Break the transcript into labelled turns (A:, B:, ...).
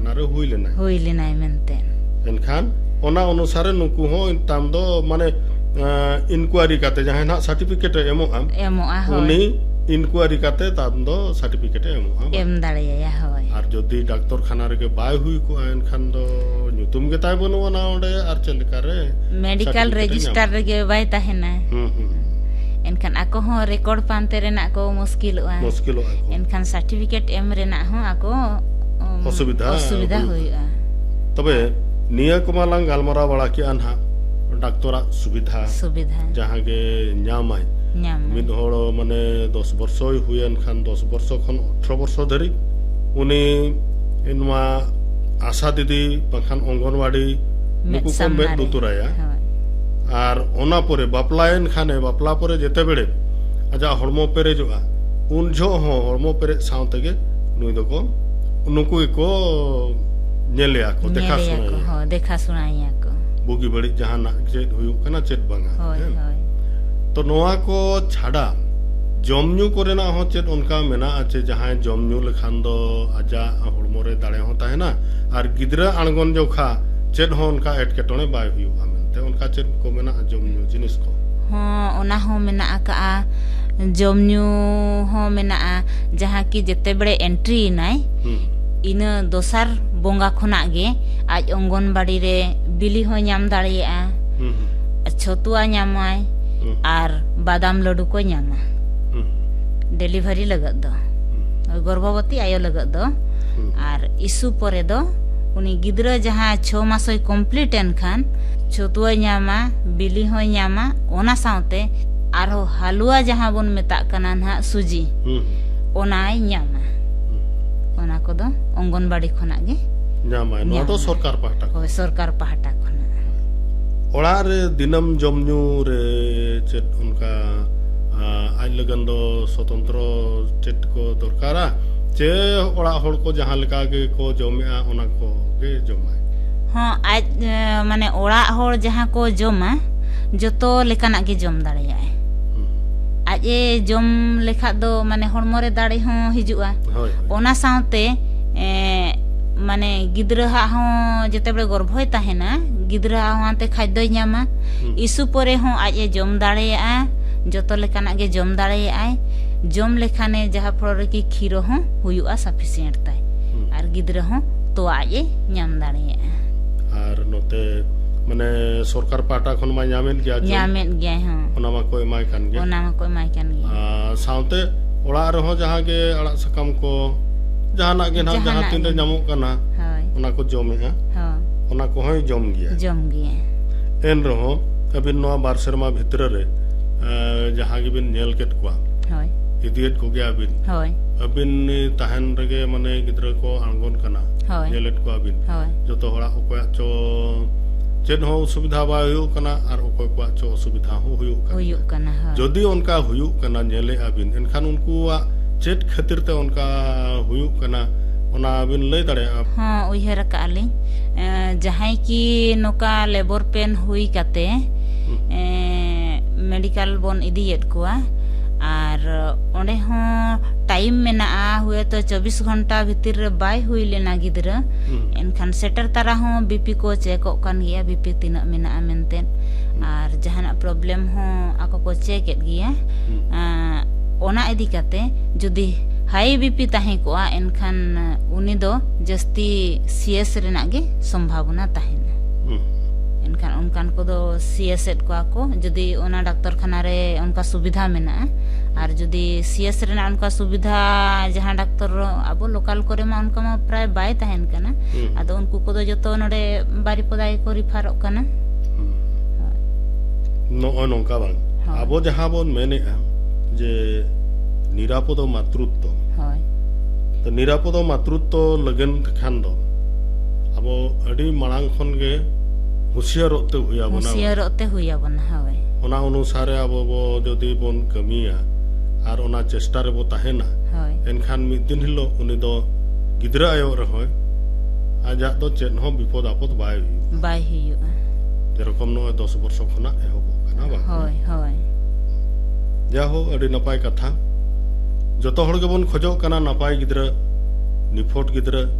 A: खाना रे हुई लेना मेनते
B: एनखान ओना अनुसारे नुकु हो ताम दो माने इंक्वायरी काते जहां ना सर्टिफिकेट एमोआ उनी इंक्वायरी काते ताम दो सर्टिफिकेट एमोआ
A: एम दाड़ेया होय
B: आर जदी डॉक्टर खाना रे के बाय हुई को एनखान दो नुतुम के ताय बनो ना ओंडे आर चलका रे
A: मेडिकल रजिस्टर रे के बाय ताहेना एनखान आको हो रिकॉर्ड पानते रेना को मुश्किलआ एनखान सर्टिफिकेट एम रेना हो आको असुविधा होइआ
B: तबे निया कुमालांग गालमरा बड़ा के अनहा डॉक्टरा सुविधा जहां के न्यामाय मिद होड़ माने 10 वर्ष हुएन खान 10 वर्ष खन 18 वर्ष धरि उनी इनवा आशा दीदी बखान अंगनवाड़ी नुकु को में दुतुराया आर ओना परे बापलायन खाने बापला परे जेते बेड़े आजा हड़मो पेरेजोआ उन जो हो हड़मो पेरे साउते के नुई दको नुकु को नेले आको
A: देखा सुनाया को
B: बुगी बड़ी जहाना चेत हुयु कना चेत बांगा तो नोआ को छाड़ा जमन्यू कोरेना हो चेत उनका मेना आचे जहां जमन्यू लखान दो आजा हड़मो रे दाड़े होता है ना आर गिदरा अणगन जोखा चेत हो उनका एटकेटोने बाय हुयु ते उनका चेत को मेना जमन्यू जिनिस को
A: हां ओना हो मेना का जमन्यू हो मेना जहां की जेते बड़े एंट्री नाय इना दोसार बोंगा खुना गे आज अंगनबाड़ी रे बिली हो नाम दाड़िया छतुआ नामाय आर बादाम लड्डू को नामा डिलीवरी लगत दो गर्भवती आयो लगत दो आर इशू परे दो उनी गिद्रा जहां 6 मास कंप्लीट एन खान छतुआ नामा बिली हो नामा ओना साउते आरो हलुआ जहां बोन मेता कना ना सुजी ओनाय नामा ओना को दो अंगनबाड़ी खुना गे
B: नामाय नो तो सरकार
A: पाहटा खुना
B: ओड़ा रे दिनम जमन्यू रे चेत उनका आज लगन दो स्वतंत्र चेत को दरकारा चे ओड़ा होड़ को जहां लका गे को जमया ओना को गे जमाय
A: हां आज माने ओड़ा होड़ जहां को जमा जतो लेकाना गे जम दाड़िया आज ए जम लेखा दो माने हड़मो रे दाड़े हो हिजुआ ओना साउते माने गिद्रा हो जते बड़े गर्भय ताहेना गिद्रा हाते खाद्य न्यामा इशू परे हो आज ए जम दाड़ेया जतो लेकाना गे जम दाड़ेया जम लेखाने जहां फल की खीरो हो हुयुआ सफिशिएंट ताय आर गिद्रा हो तो आज ए न्याम दाड़ेया
B: आर नोते माने सरकार पाटा खन मा न्यामेन गया
A: हां
B: ओना मा को एमाय कान गया साउते ओड़ा रे हो जहां के अड़ा सकम को जहाना के ना जहां तीन रे नामो कना ओना को जमेगा ओना को होय जम गया एन रहो अबिन नो बार शर्मा भितर रे जहां के बिन नेल केट को इदियत को गया अबिन ताहन रगे माने गिद्रा को आंगन कना नेलेट को अबिन जतो होड़ा ओकोया चो चेन हो सुविधा बा हुयु कना आर ओकोय को चो सुविधा हो हुयु कना जदी उनका हुयु कना नेले अबिन एनखान उनकुआ चेट खातिर ते उनका हुयु कना ओना बिन लय दाड़े
A: हां उयहर काली जहां की नोका लेबर पेन हुई काते मेडिकल बोन इदियत कोआ आर ओंडे हो टाइम मेना हुए तो 24 घंटा भीतर रे बाय हुई लेना गिद्रा एनखान सेटर तारा हो बीपी को चेक कान गया बीपी तिना मेना मेनते आर जहाना प्रॉब्लम हो आको को चेक एत गया ओना इदी काते जदी हाई बीपी ताहे को एनखान उनी दो जस्ती सीएस रेना गे संभावना ताहेना एनखान उनकान को दो सीएस एत को जदी ओना डॉक्टर खाना रे उनका सुविधा मेना आर जदी सीएस रेना उनका सुविधा जहां डॉक्टर अब लोकल करे मा उनका मा प्राय बाय ताहेन कना आदो उनको को दो जतो नडे बारी पदाय को रिफारो कना
B: नो नोंका बांग अब जहां बोन मेने जे निरापद मातृत्व तो निरापद मातृत्व लगन खान दो अब अडी मांग खन गे हुसियारते हुया बना हवे ओना अनुसारे अब बो जदी बोन कमिया आर ओना चेष्टा रे बो ताहेना एनखान मिद दिन हिलो उनी दो गिद्रा आयो रहोय आजा दो चेन हो विपद आपद बाय हुयु जेरकम नो 10 वर्ष खना एहबो कना बा होय जा हो अडी नपाय कथा जतो हड़ के बोन खोजो कना नपाय गिद्रा निफोट गिद्रा